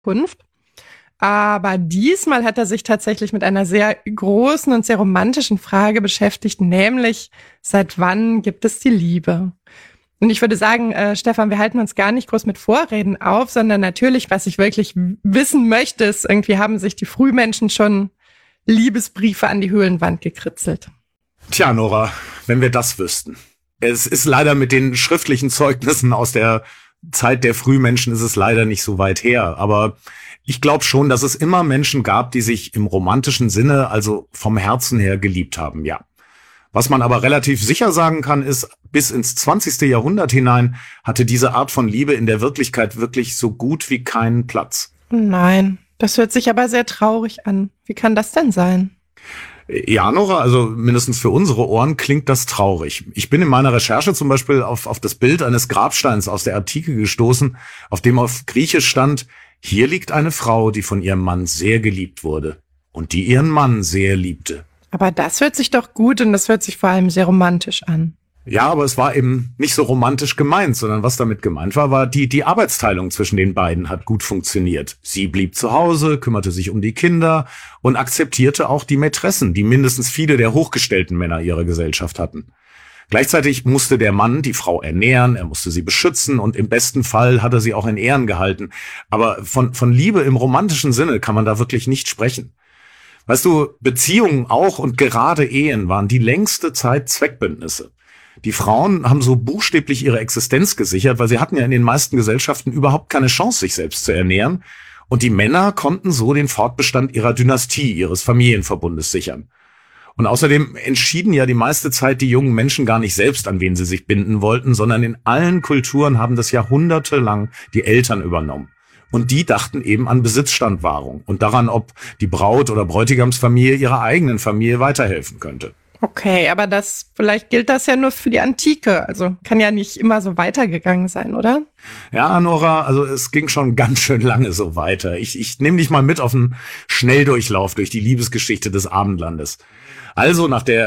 Kunft. Aber diesmal hat er sich tatsächlich mit einer sehr großen und sehr romantischen Frage beschäftigt, nämlich, seit wann gibt es die Liebe? Und ich würde sagen, Stefan, wir halten uns gar nicht groß mit Vorreden auf, sondern natürlich, was ich wirklich wissen möchte, ist, irgendwie haben sich die Frühmenschen schon Liebesbriefe an die Höhlenwand gekritzelt. Tja, Nora, wenn wir das wüssten. Es ist leider mit den schriftlichen Zeugnissen aus der Zeit der Frühmenschen ist es leider nicht so weit her, aber ich glaube schon, dass es immer Menschen gab, die sich im romantischen Sinne, also vom Herzen her, geliebt haben, ja. Was man aber relativ sicher sagen kann, ist, bis ins 20. Jahrhundert hinein hatte diese Art von Liebe in der Wirklichkeit wirklich so gut wie keinen Platz. Nein, das hört sich aber sehr traurig an. Wie kann das denn sein? Ja, Nora, also mindestens für unsere Ohren klingt das traurig. Ich bin in meiner Recherche zum Beispiel auf das Bild eines Grabsteins aus der Antike gestoßen, auf dem auf Griechisch stand: Hier liegt eine Frau, die von ihrem Mann sehr geliebt wurde und die ihren Mann sehr liebte. Aber das hört sich doch gut und das hört sich vor allem sehr romantisch an. Ja, aber es war eben nicht so romantisch gemeint, sondern was damit gemeint war die Arbeitsteilung zwischen den beiden hat gut funktioniert. Sie blieb zu Hause, kümmerte sich um die Kinder und akzeptierte auch die Mätressen, die mindestens viele der hochgestellten Männer ihrer Gesellschaft hatten. Gleichzeitig musste der Mann die Frau ernähren, er musste sie beschützen und im besten Fall hat er sie auch in Ehren gehalten. Aber von Liebe im romantischen Sinne kann man da wirklich nicht sprechen. Weißt du, Beziehungen auch und gerade Ehen waren die längste Zeit Zweckbündnisse. Die Frauen haben so buchstäblich ihre Existenz gesichert, weil sie hatten ja in den meisten Gesellschaften überhaupt keine Chance, sich selbst zu ernähren. Und die Männer konnten so den Fortbestand ihrer Dynastie, ihres Familienverbundes sichern. Und außerdem entschieden ja die meiste Zeit die jungen Menschen gar nicht selbst, an wen sie sich binden wollten, sondern in allen Kulturen haben das jahrhundertelang die Eltern übernommen. Und die dachten eben an Besitzstandwahrung und daran, ob die Braut- oder Bräutigamsfamilie ihrer eigenen Familie weiterhelfen könnte. Okay, aber vielleicht gilt das ja nur für die Antike. Also kann ja nicht immer so weitergegangen sein, oder? Ja, Nora, also es ging schon ganz schön lange so weiter. Ich nehme dich mal mit auf einen Schnelldurchlauf durch die Liebesgeschichte des Abendlandes. Also nach der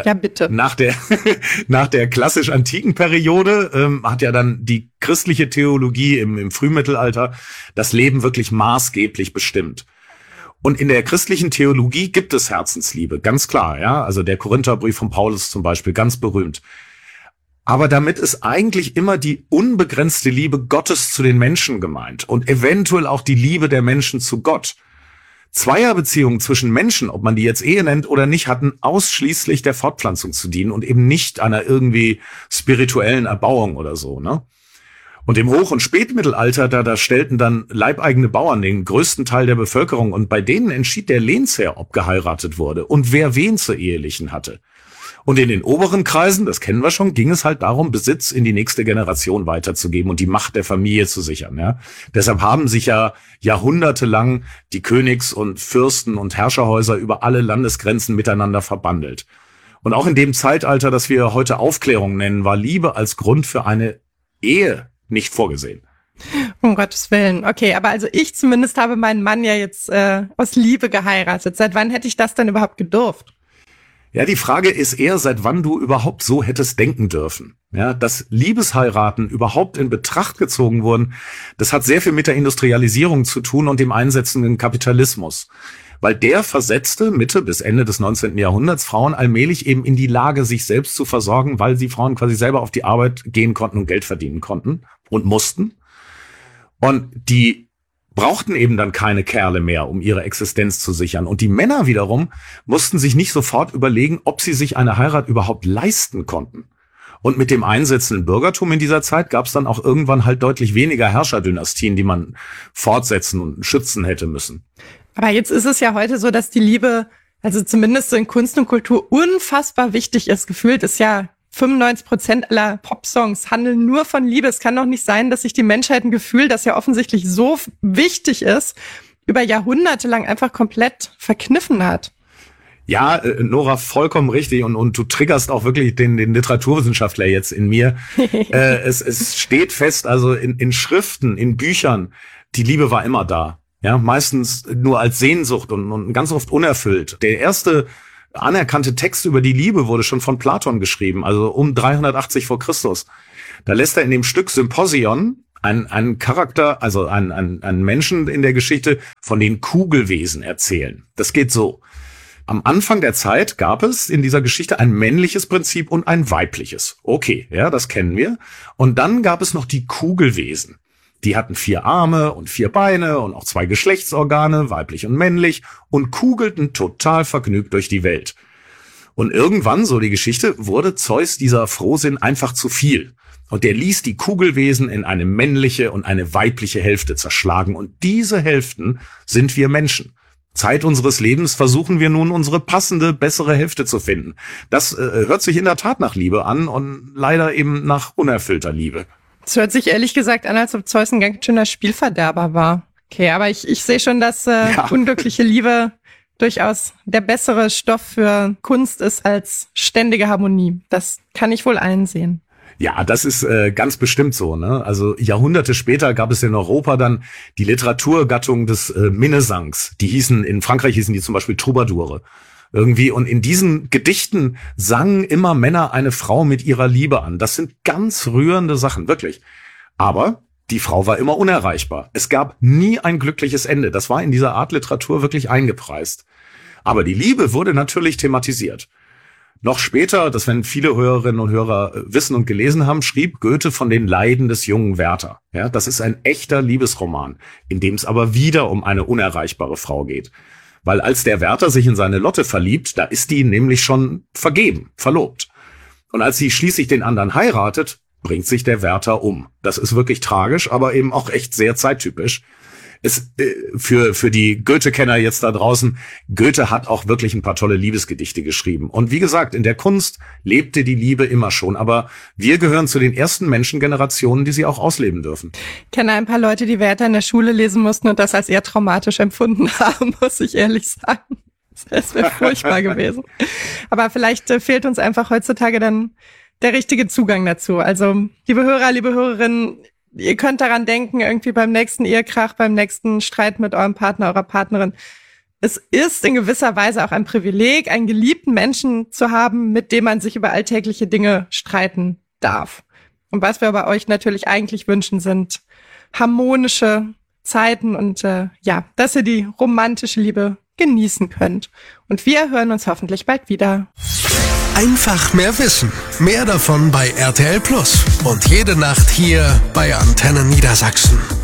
klassisch-antiken Periode hat ja dann die christliche Theologie im Frühmittelalter das Leben wirklich maßgeblich bestimmt. Und in der christlichen Theologie gibt es Herzensliebe, ganz klar, ja. Also der Korintherbrief von Paulus zum Beispiel, ganz berühmt. Aber damit ist eigentlich immer die unbegrenzte Liebe Gottes zu den Menschen gemeint und eventuell auch die Liebe der Menschen zu Gott. Zweierbeziehungen zwischen Menschen, ob man die jetzt Ehe nennt oder nicht, hatten ausschließlich der Fortpflanzung zu dienen und eben nicht einer irgendwie spirituellen Erbauung oder so, ne? Und im Hoch- und Spätmittelalter, da stellten dann leibeigene Bauern den größten Teil der Bevölkerung und bei denen entschied der Lehnsherr, ob geheiratet wurde und wer wen zur Ehelichen hatte. Und in den oberen Kreisen, das kennen wir schon, ging es halt darum, Besitz in die nächste Generation weiterzugeben und die Macht der Familie zu sichern, ja. Deshalb haben sich ja jahrhundertelang die Königs- und Fürsten- und Herrscherhäuser über alle Landesgrenzen miteinander verbandelt. Und auch in dem Zeitalter, das wir heute Aufklärung nennen, war Liebe als Grund für eine Ehe nicht vorgesehen. Um Gottes Willen. Okay, aber also ich zumindest habe meinen Mann ja jetzt aus Liebe geheiratet. Seit wann hätte ich das denn überhaupt gedurft? Ja, die Frage ist eher, seit wann du überhaupt so hättest denken dürfen. Ja, dass Liebesheiraten überhaupt in Betracht gezogen wurden, das hat sehr viel mit der Industrialisierung zu tun und dem einsetzenden Kapitalismus. Weil der versetzte Mitte bis Ende des 19. Jahrhunderts Frauen allmählich eben in die Lage, sich selbst zu versorgen, weil die Frauen quasi selber auf die Arbeit gehen konnten und Geld verdienen konnten und mussten. Und die brauchten eben dann keine Kerle mehr, um ihre Existenz zu sichern. Und die Männer wiederum mussten sich nicht sofort überlegen, ob sie sich eine Heirat überhaupt leisten konnten. Und mit dem einsetzenden Bürgertum in dieser Zeit gab es dann auch irgendwann halt deutlich weniger Herrscherdynastien, die man fortsetzen und schützen hätte müssen. Aber jetzt ist es ja heute so, dass die Liebe, also zumindest so in Kunst und Kultur, unfassbar wichtig ist. Gefühlt ist ja 95% aller Popsongs handeln nur von Liebe. Es kann doch nicht sein, dass sich die Menschheit ein Gefühl, das ja offensichtlich so wichtig ist, über Jahrhunderte lang einfach komplett verkniffen hat. Ja, Nora, vollkommen richtig. Und du triggerst auch wirklich den Literaturwissenschaftler jetzt in mir. Es steht fest, also in Schriften, in Büchern, die Liebe war immer da. Ja, meistens nur als Sehnsucht und ganz oft unerfüllt. Der erste anerkannte Text über die Liebe wurde schon von Platon geschrieben, also um 380 vor Christus. Da lässt er in dem Stück Symposion einen Charakter, also einen Menschen in der Geschichte von den Kugelwesen erzählen. Das geht so. Am Anfang der Zeit gab es in dieser Geschichte ein männliches Prinzip und ein weibliches. Okay, ja, das kennen wir. Und dann gab es noch die Kugelwesen. Die hatten 4 Arme und 4 Beine und auch 2 Geschlechtsorgane, weiblich und männlich, und kugelten total vergnügt durch die Welt. Und irgendwann, so die Geschichte, wurde Zeus dieser Frohsinn einfach zu viel. Und der ließ die Kugelwesen in eine männliche und eine weibliche Hälfte zerschlagen. Und diese Hälften sind wir Menschen. Zeit unseres Lebens versuchen wir nun, unsere passende, bessere Hälfte zu finden. Das hört sich in der Tat nach Liebe an und leider eben nach unerfüllter Liebe. Es hört sich ehrlich gesagt an, als ob Zeus ein ganz schöner Spielverderber war. Okay, aber ich sehe schon, dass unglückliche Liebe durchaus der bessere Stoff für Kunst ist als ständige Harmonie. Das kann ich wohl einsehen. Ja, das ist ganz bestimmt so, ne? Also Jahrhunderte später gab es in Europa dann die Literaturgattung des Minnesangs. In Frankreich hießen die zum Beispiel Troubadoure. Irgendwie, und in diesen Gedichten sangen immer Männer eine Frau mit ihrer Liebe an. Das sind ganz rührende Sachen, wirklich. Aber die Frau war immer unerreichbar. Es gab nie ein glückliches Ende. Das war in dieser Art Literatur wirklich eingepreist. Aber die Liebe wurde natürlich thematisiert. Noch später, das werden viele Hörerinnen und Hörer wissen und gelesen haben, schrieb Goethe von den Leiden des jungen Werther. Ja, das ist ein echter Liebesroman, in dem es aber wieder um eine unerreichbare Frau geht. Weil als der Werther sich in seine Lotte verliebt, da ist die nämlich schon vergeben, verlobt. Und als sie schließlich den anderen heiratet, bringt sich der Werther um. Das ist wirklich tragisch, aber eben auch echt sehr zeittypisch. Für die Goethe-Kenner jetzt da draußen, Goethe hat auch wirklich ein paar tolle Liebesgedichte geschrieben. Und wie gesagt, in der Kunst lebte die Liebe immer schon. Aber wir gehören zu den ersten Menschengenerationen, die sie auch ausleben dürfen. Ich kenne ein paar Leute, die Werther in der Schule lesen mussten und das als eher traumatisch empfunden haben, muss ich ehrlich sagen. Das wäre furchtbar gewesen. Aber vielleicht fehlt uns einfach heutzutage dann der richtige Zugang dazu. Also, liebe Hörer, liebe Hörerinnen, ihr könnt daran denken, irgendwie beim nächsten Ehekrach, beim nächsten Streit mit eurem Partner, eurer Partnerin. Es ist in gewisser Weise auch ein Privileg, einen geliebten Menschen zu haben, mit dem man sich über alltägliche Dinge streiten darf. Und was wir bei euch natürlich eigentlich wünschen, sind harmonische Zeiten und dass ihr die romantische Liebe genießen könnt. Und wir hören uns hoffentlich bald wieder. Einfach mehr Wissen. Mehr davon bei RTL Plus. Und jede Nacht hier bei Antenne Niedersachsen.